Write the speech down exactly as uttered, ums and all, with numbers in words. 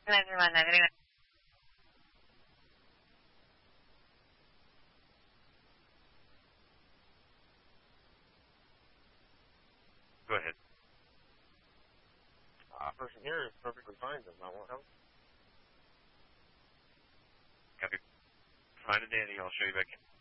La semana, agrega. Go ahead. Uh, person here is perfectly fine. Does not want help. Copy. Find a Danny. I'll show you back in.